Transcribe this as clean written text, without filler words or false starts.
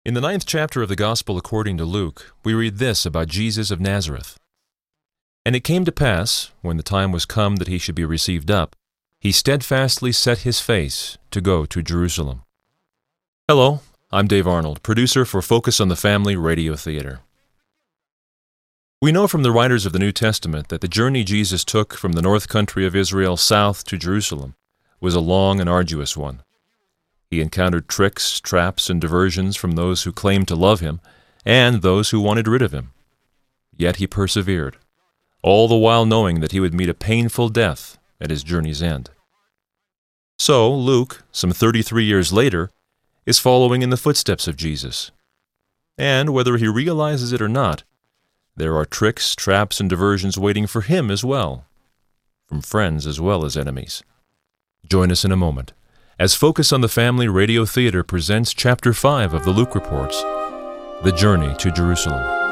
In the 9th chapter of the Gospel according to Luke, we read this about Jesus of Nazareth. And it came to pass, when the time was come that he should be received up, he steadfastly set his face to go to Jerusalem. Hello, I'm Dave Arnold, producer for Focus on the Family Radio Theater. We know from the writers of the New Testament that the journey Jesus took from the north country of Israel south to Jerusalem was a long and arduous one. He encountered tricks, traps, and diversions from those who claimed to love him and those who wanted rid of him. Yet he persevered, all the while knowing that he would meet a painful death at his journey's end. So Luke, some 33 years later, is following in the footsteps of Jesus. And whether he realizes it or not, there are tricks, traps, and diversions waiting for him as well, from friends as well as enemies. Join us in a moment as Focus on the Family Radio Theater presents Chapter 5 of the Luke Reports, The Journey to Jerusalem.